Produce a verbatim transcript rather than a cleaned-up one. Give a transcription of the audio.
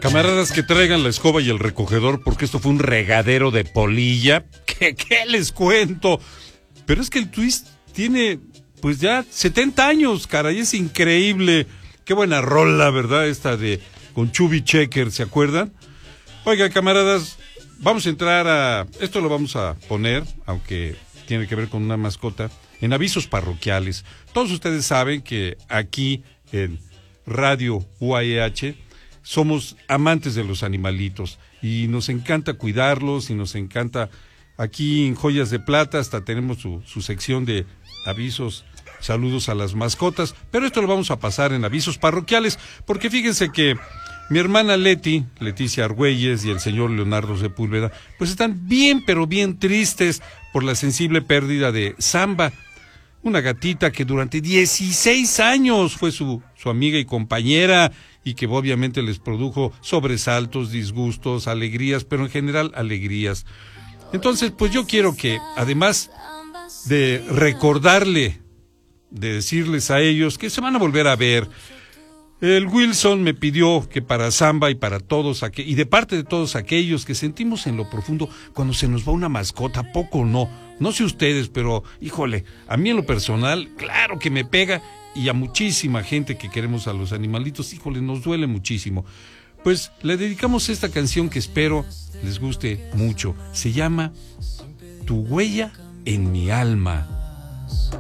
Camaradas, que traigan la escoba y el recogedor, porque esto fue un regadero de polilla. ¿Qué, qué les cuento? Pero es que el Twist tiene, pues ya setenta años, caray, es increíble. Qué buena rola, ¿verdad? Esta de con Chubby Checker, ¿se acuerdan? Oiga, camaradas, vamos a entrar a... Esto lo vamos a poner, aunque tiene que ver con una mascota, en avisos parroquiales. Todos ustedes saben que aquí en Radio U A E H somos amantes de los animalitos y nos encanta cuidarlos y nos encanta... Aquí en Joyas de Plata hasta tenemos su, su sección de avisos, saludos a las mascotas, pero esto lo vamos a pasar en avisos parroquiales, porque fíjense que mi hermana Leti, Leticia Argüelles y el señor Leonardo Sepúlveda, pues están bien, pero bien tristes por la sensible pérdida de Samba, una gatita que durante dieciséis años fue su, su amiga y compañera y que obviamente les produjo sobresaltos, disgustos, alegrías, pero en general alegrías. Entonces, pues yo quiero que, además de recordarle, de decirles a ellos que se van a volver a ver, el Wilson me pidió que para Samba y para todos aquellos, y de parte de todos aquellos que sentimos en lo profundo cuando se nos va una mascota, poco no, no sé ustedes, pero híjole, a mí en lo personal, claro que me pega, y a muchísima gente que queremos a los animalitos, híjole, nos duele muchísimo. Pues le dedicamos esta canción que espero les guste mucho. Se llama Tu huella en mi alma.